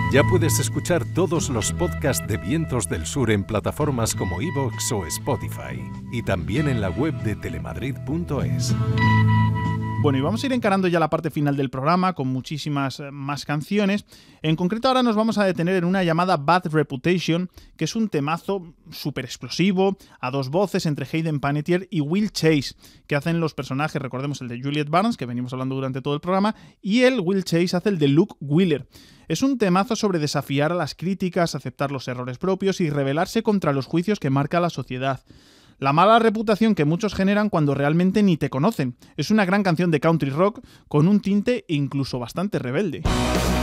Ya puedes escuchar todos los podcasts de Vientos del Sur en plataformas como iVoox o Spotify, y también en la web de telemadrid.es. Bueno, y vamos a ir encarando ya la parte final del programa con muchísimas más canciones. En concreto ahora nos vamos a detener en una llamada Bad Reputation, que es un temazo súper explosivo, a dos voces entre Hayden Panettiere y Will Chase, que hacen los personajes, recordemos el de Juliet Barnes, que venimos hablando durante todo el programa, y Will Chase hace el de Luke Wheeler. Es un temazo sobre desafiar a las críticas, aceptar los errores propios y rebelarse contra los juicios que marca la sociedad. La mala reputación que muchos generan cuando realmente ni te conocen. Es una gran canción de country rock con un tinte incluso bastante rebelde.